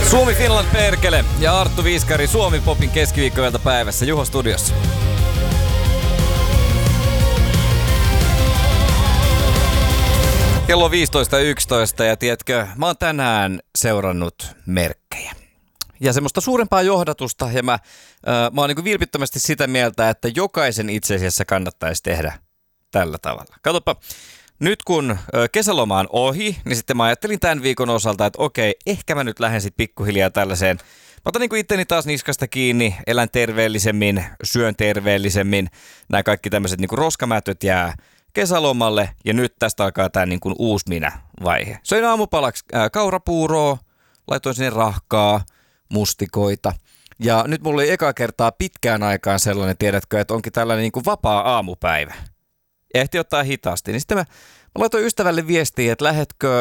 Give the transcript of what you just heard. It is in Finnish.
Suomi Finland perkele ja Arttu Viskari Suomi Popin keskiviikkoilta päivässä Juho studiossa. Kello on 15.11 ja tiedätkö, mä oon tänään seurannut merkkejä. Ja semmoista suurempaa johdatusta ja mä oon niin vilpittömästi sitä mieltä, että jokaisen itse asiassa kannattaisi tehdä tällä tavalla. Katsopa, nyt kun kesäloma on ohi, niin sitten mä ajattelin tämän viikon osalta, että okei, ehkä mä nyt lähden sitten pikkuhiljaa tällaiseen. Mä otan niin kuin itteni taas niskasta kiinni, elän terveellisemmin, syön terveellisemmin. Nämä kaikki tämmöiset niin kuin roskamätöt jää kesälomalle ja nyt tästä alkaa tämä niin kuin uusi minä-vaihe. Söin aamupalaksi kaurapuuroa, laitoin sinne rahkaa, mustikoita. Ja nyt mulla oli eka kertaa pitkään aikaan sellainen, tiedätkö, että onkin tällainen niin kuin vapaa aamupäivä. Ehti ottaa hitaasti. Niin sitten mä laitoin ystävälle viestiä, että lähdetkö